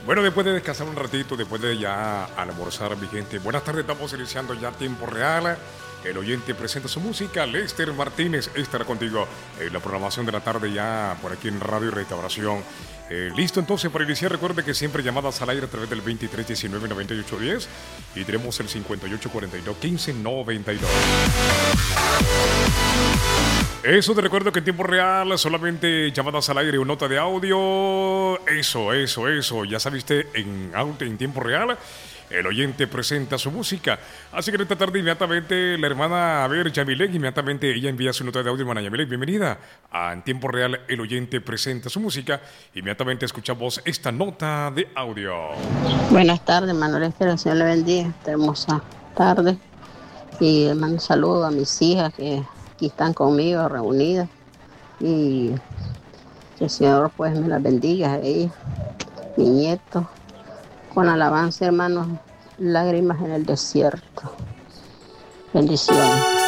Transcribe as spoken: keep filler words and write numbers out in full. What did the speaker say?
Bueno, después de descansar un ratito, después de ya almorzar, mi gente. Buenas tardes, estamos iniciando ya tiempo real. El oyente presenta su música. Lester Martínez estará contigo en la programación de la tarde ya por aquí en Radio y Restauración. Eh, listo entonces para iniciar. Recuerde que siempre llamadas al aire a través del veintitrés diecinueve noventa y ocho diez y tenemos el cincuenta y ocho cuarenta y dos quince noventa y dos. Eso te recuerdo que en tiempo real solamente llamadas al aire o nota de audio. Eso, eso, eso. Ya sabiste, en auto en tiempo real el oyente presenta su música. Así que en esta tarde inmediatamente la hermana, a ver, Yamilek, inmediatamente ella envía su nota de audio. Hermana Yamilek, bienvenida a En Tiempo Real el oyente presenta su música. Inmediatamente escuchamos esta nota de audio. Buenas tardes, Manuel Esther, el Señor le bendiga. Esta hermosa tarde. Y le mando un saludo a mis hijas que aquí están conmigo reunidas. Y que el Señor pues me las bendiga a ellas, mi nieto. Con alabanza, hermanos, lágrimas en el desierto. Bendiciones.